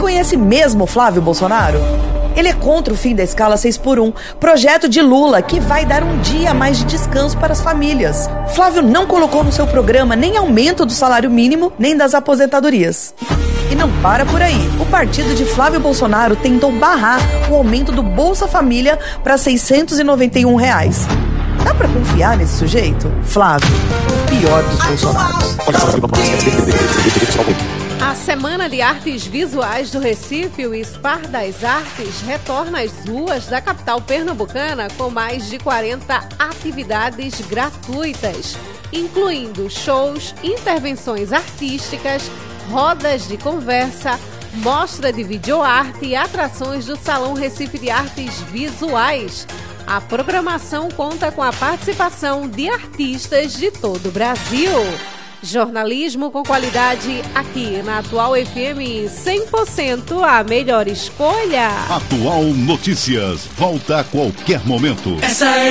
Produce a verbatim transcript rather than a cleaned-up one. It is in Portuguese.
conhece mesmo Flávio Bolsonaro? Ele é contra o fim da escala seis por um, projeto de Lula que vai dar um dia a mais de descanso para as famílias. Flávio não colocou no seu programa nem aumento do salário mínimo, nem das aposentadorias. E não para por aí. O partido de Flávio Bolsonaro tentou barrar o aumento do Bolsa Família para seiscentos e noventa e um reais. Dá pra confiar nesse sujeito? Flávio, o pior dos Bolsonaros. A Semana de Artes Visuais do Recife, o SPAR das Artes, retorna às ruas da capital pernambucana com mais de quarenta atividades gratuitas, incluindo shows, intervenções artísticas, rodas de conversa, mostra de videoarte e atrações do Salão Recife de Artes Visuais. A programação conta com a participação de artistas de todo o Brasil. Jornalismo com qualidade aqui na Atual F M, cem por cento a melhor escolha. Atual Notícias, volta a qualquer momento. Essa é